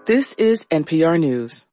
This is NPR News.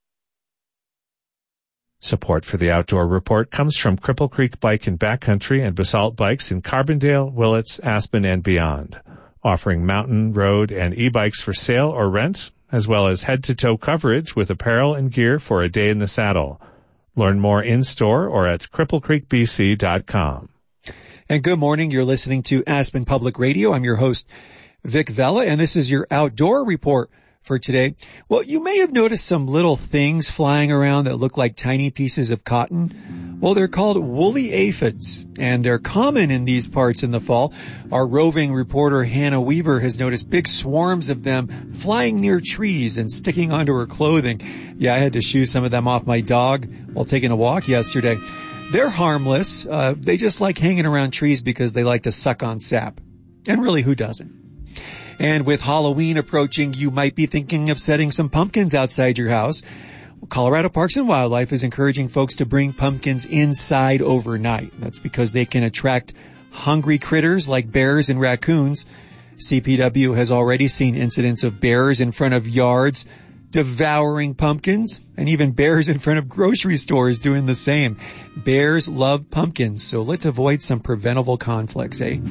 Support for the Outdoor Report comes from Cripple Creek Bike and Backcountry and Basalt Bikes in Carbondale, Willits, Aspen, and beyond, offering mountain, road, and e-bikes for sale or rent, as well as head-to-toe coverage with apparel and gear for a day in the saddle. Learn more in-store or at cripplecreekbc.com. And good morning. You're listening to Aspen Public Radio. I'm your host, Vic Vela, and this is your Outdoor Report for today. Well, you may have noticed some little things flying around that look like tiny pieces of cotton. Well, they're called woolly aphids, and they're common in these parts in the fall. Our roving reporter Hannah Weaver has noticed big swarms of them flying near trees and sticking onto her clothing. Yeah, I had to shoo some of them off my dog while taking a walk yesterday. They're harmless. They just like hanging around trees because they like to suck on sap. And really, who doesn't? And with Halloween approaching, you might be thinking of setting some pumpkins outside your house. Colorado Parks and Wildlife is encouraging folks to bring pumpkins inside overnight. That's because they can attract hungry critters like bears and raccoons. CPW has already seen incidents of bears in front of yards devouring pumpkins, and even bears in front of grocery stores doing the same. Bears love pumpkins, so let's avoid some preventable conflicts, eh?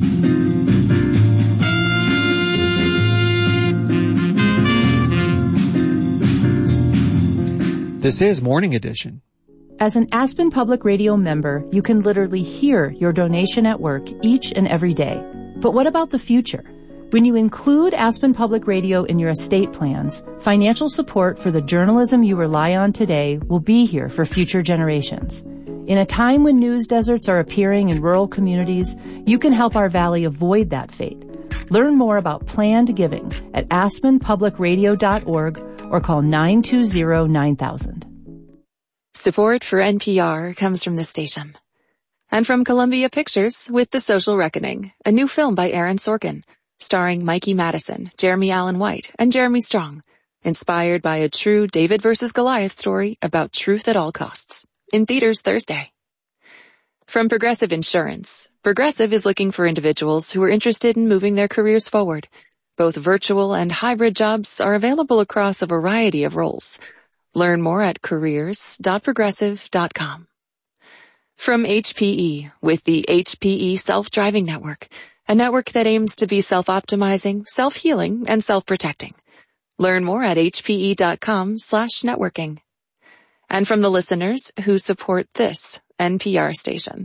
This is Morning Edition. As an Aspen Public Radio member, you can literally hear your donation at work each and every day. But what about the future? When you include Aspen Public Radio in your estate plans, financial support for the journalism you rely on today will be here for future generations. In a time when news deserts are appearing in rural communities, you can help our valley avoid that fate. Learn more about planned giving at aspenpublicradio.org or call 920-9000. Support for NPR comes from this station. And from Columbia Pictures with The Social Reckoning, a new film by Aaron Sorkin, starring Mikey Madison, Jeremy Allen White, and Jeremy Strong, inspired by a true David versus Goliath story about truth at all costs. In theaters Thursday. From Progressive Insurance, Progressive is looking for individuals who are interested in moving their careers forward. Both virtual and hybrid jobs are available across a variety of roles. Learn more at careers.progressive.com. From HPE, with the HPE Self-Driving Network, a network that aims to be self-optimizing, self-healing, and self-protecting. Learn more at hpe.com/networking. And from the listeners who support this NPR station.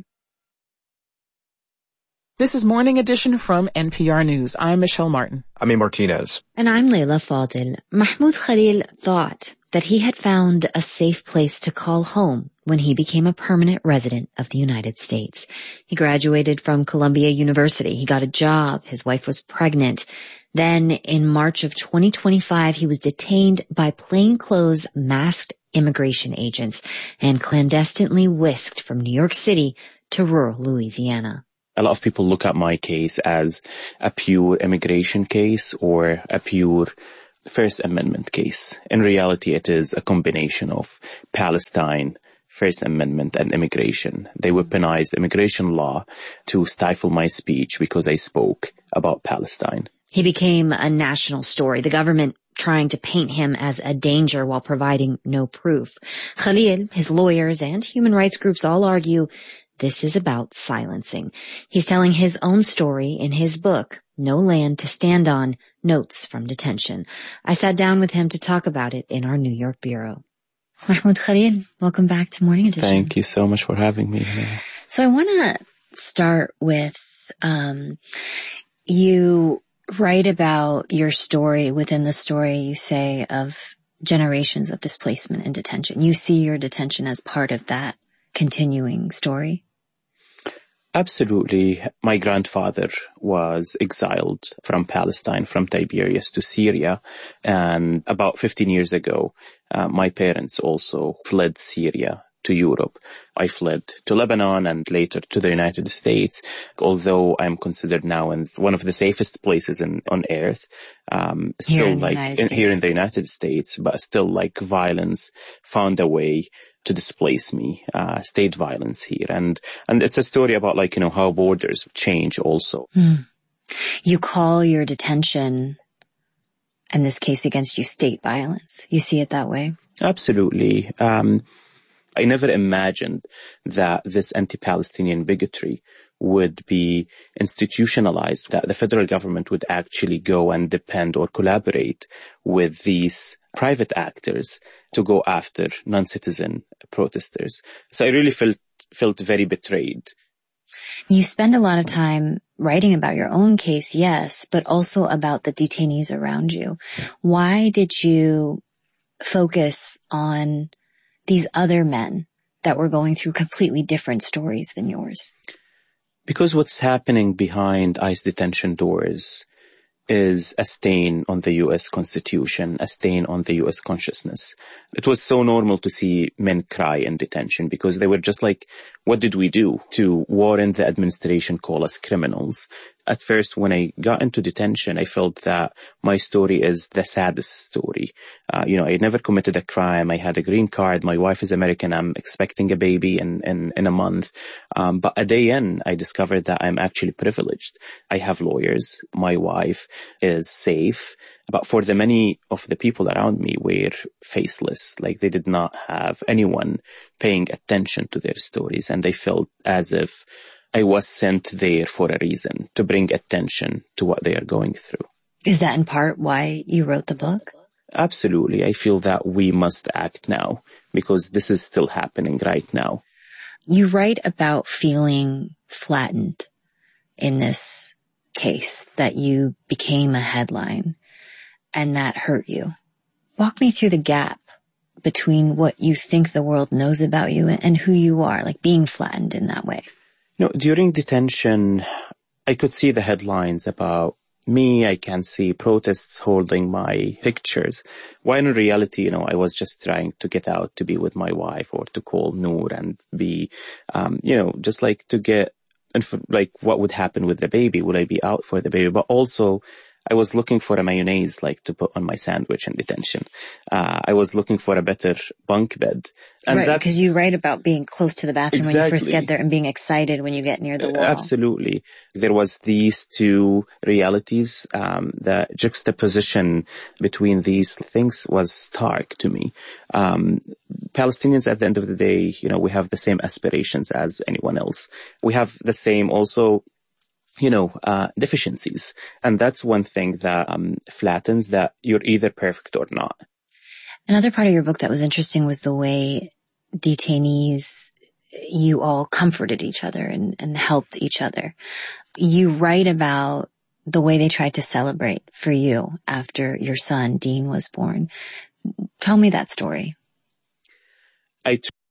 This is Morning Edition from NPR News. I'm Michelle Martin. I'm A. Martinez. And I'm Leila Fadil. Mahmoud Khalil thought that he had found a safe place to call home when he became a permanent resident of the United States. He graduated from Columbia University. He got a job. His wife was pregnant. Then in March of 2025, he was detained by plainclothes masked immigration agents and clandestinely whisked from New York City to rural Louisiana. A lot of people look at my case as a pure immigration case or a pure First Amendment case. In reality, it is a combination of Palestine, First Amendment, and immigration. They weaponized immigration law to stifle my speech because I spoke about Palestine. He became a national story, the government trying to paint him as a danger while providing no proof. Khalil, his lawyers, and human rights groups all argue this is about silencing. He's telling his own story in his book, No Land to Stand On, Notes from Detention. I sat down with him to talk about it in our New York bureau. Mahmoud Khalil, welcome back to Morning Edition. Thank you so much for having me here. So I want to start with, you write about your story. Within the story, you say of generations of displacement and detention. You see your detention as part of that continuing story? Absolutely. My grandfather was exiled from Palestine, from Tiberias to Syria. And about 15 years ago, my parents also fled Syria to Europe. I fled to Lebanon and later to the United States, although I'm considered now in one of the safest places on earth. Here in the United States, but still like violence found a way to displace me, state violence here. And it's a story about how borders change also. You call your detention in this case against you, state violence. You see it that way? Absolutely. I never imagined that this anti-Palestinian bigotry would be institutionalized, that the federal government would actually go and depend or collaborate with these private actors to go after non-citizen protesters. So I really felt very betrayed. You spend a lot of time writing about your own case, yes, but also about the detainees around you. Why did you focus on these other men that were going through completely different stories than yours? Because what's happening behind ICE detention doors is a stain on the U.S. Constitution, a stain on the U.S. consciousness. It was so normal to see men cry in detention because they were just like, what did we do to warrant the administration call us criminals? At first, when I got into detention, I felt that my story is the saddest story. I never committed a crime. I had a green card. My wife is American. I'm expecting a baby in a month. But a day in, I discovered that I'm actually privileged. I have lawyers. My wife is safe. But for the many of the people around me were faceless, like they did not have anyone paying attention to their stories. And I felt as if I was sent there for a reason, to bring attention to what they are going through. Is that in part why you wrote the book? Absolutely. I feel that we must act now because this is still happening right now. You write about feeling flattened in this case, that you became a headline and that hurt you. Walk me through the gap between what you think the world knows about you and who you are, like being flattened in that way. During detention, I could see the headlines about me. I can see protests holding my pictures. While in reality, I was just trying to get out to be with my wife or to call Noor and be, just like to get, like what would happen with the baby? Would I be out for the baby? But also, I was looking for a mayonnaise, like to put on my sandwich in detention. I was looking for a better bunk bed. And right, because you write about being close to the bathroom exactly. when you first get there and being excited when you get near the wall. Absolutely. There was these two realities. The juxtaposition between these things was stark to me. Palestinians, at the end of the day, we have the same aspirations as anyone else. We have the same also deficiencies. And that's one thing that flattens that you're either perfect or not. Another part of your book that was interesting was the way detainees, you all comforted each other and helped each other. You write about the way they tried to celebrate for you after your son, Dean, was born. Tell me that story. I took